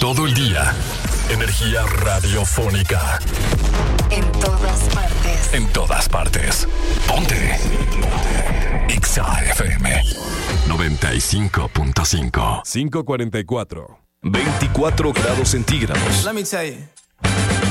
todo el día. Energía radiofónica. En todas partes. En todas partes. Ponte. Exa FM 95.5. 5:44. 24 grados centígrados. Let me tell you.